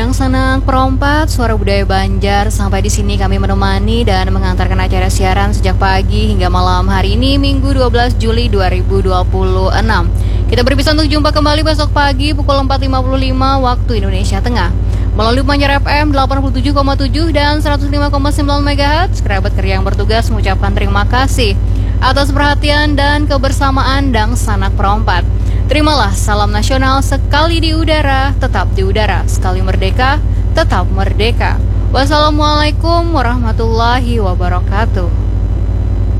Dang Sanak Perompak, Suara Budaya Banjar. Sampai di sini kami menemani dan mengantarkan acara siaran sejak pagi hingga malam hari ini, Minggu 12 Juli 2026. Kita berpisah untuk jumpa kembali besok pagi pukul 4.55 waktu Indonesia Tengah. Melalui Banjar FM 87,7 dan 105,9 MHz, kerabat kerja yang bertugas mengucapkan terima kasih atas perhatian dan kebersamaan Dang Sanak Perompak. Terimalah salam nasional, sekali di udara, tetap di udara. Sekali merdeka, tetap merdeka. Wassalamualaikum warahmatullahi wabarakatuh.